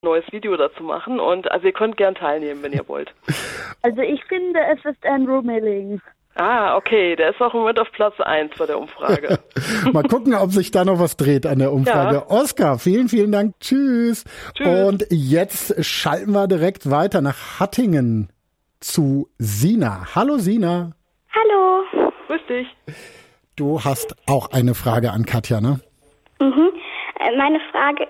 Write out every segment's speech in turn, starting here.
neues Video dazu machen. Und also ihr könnt gern teilnehmen, wenn ihr wollt. Also ich finde, es ist Andrew Milling. Ah, okay, der ist auch im Moment auf Platz 1 bei der Umfrage. Mal gucken, ob sich da noch was dreht an der Umfrage. Ja. Oskar, vielen, vielen Dank. Tschüss. Und jetzt schalten wir direkt weiter nach Hattingen zu Sina. Hallo Sina. Hallo. Grüß dich. Du hast auch eine Frage an Katja, ne? Meine Frage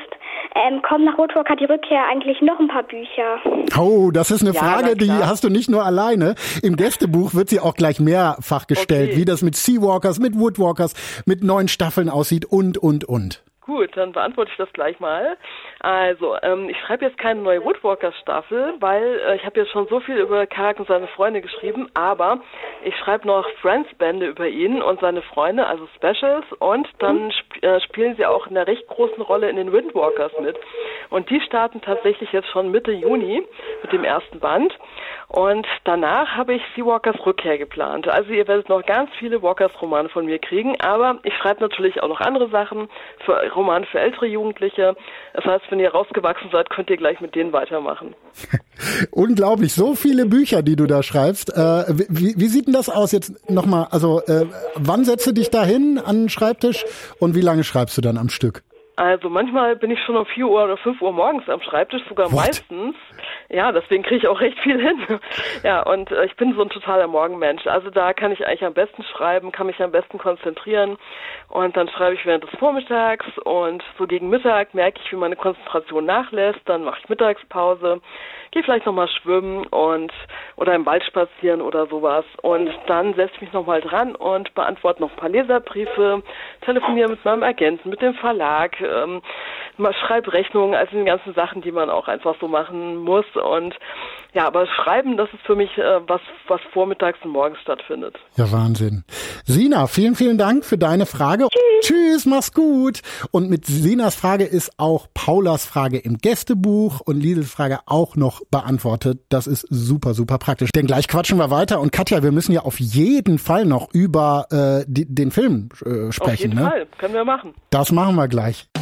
ist, kommen nach Roadwalker die Rückkehr eigentlich noch ein paar Bücher? Oh, das ist eine Frage, die hast du nicht nur alleine. Im Gästebuch wird sie auch gleich mehrfach gestellt, wie das mit Seawalkers, mit Woodwalkers, mit 9 Staffeln aussieht und. Gut, dann beantworte ich das gleich mal. Also, ich schreibe jetzt keine neue Woodwalkers-Staffel, weil ich habe jetzt schon so viel über Karak und seine Freunde geschrieben, aber ich schreibe noch Friends-Bände über ihn und seine Freunde, also Specials, und dann spielen sie auch in einer recht großen Rolle in den Windwalkers mit. Und die starten tatsächlich jetzt schon Mitte Juni mit dem ersten Band. Und danach habe ich Seawalkers Rückkehr geplant. Also ihr werdet noch ganz viele Walkers-Romane von mir kriegen, aber ich schreibe natürlich auch noch andere Sachen, Romane für ältere Jugendliche. Das heißt, wenn ihr rausgewachsen seid, könnt ihr gleich mit denen weitermachen. Unglaublich, so viele Bücher, die du da schreibst. Wie sieht denn das aus jetzt nochmal? Also wann setzt du dich da hin an den Schreibtisch und wie lange schreibst du dann am Stück? Also manchmal bin ich schon um 4 Uhr oder 5 Uhr morgens am Schreibtisch, sogar meistens. Ja, deswegen kriege ich auch recht viel hin. Ja, und ich bin so ein totaler Morgenmensch. Also da kann ich eigentlich am besten schreiben, kann mich am besten konzentrieren. Und dann schreibe ich während des Vormittags und so gegen Mittag merke ich, wie meine Konzentration nachlässt. Dann mache ich Mittagspause, gehe vielleicht nochmal schwimmen oder im Wald spazieren oder sowas. Und dann setze ich mich nochmal dran und beantworte noch ein paar Leserbriefe, telefoniere mit meinem Agenten, mit dem Verlag, schreibe Rechnungen, also die ganzen Sachen, die man auch einfach so machen muss. Und ja, aber Schreiben, das ist für mich was vormittags und morgens stattfindet. Ja, Wahnsinn. Sina, vielen, vielen Dank für deine Frage. Tschüss, mach's gut. Und mit Sinas Frage ist auch Paulas Frage im Gästebuch und Liesels Frage auch noch beantwortet. Das ist super, super praktisch. Denn gleich quatschen wir weiter. Und Katja, wir müssen ja auf jeden Fall noch über den Film sprechen. Auf jeden Fall, können wir machen. Das machen wir gleich.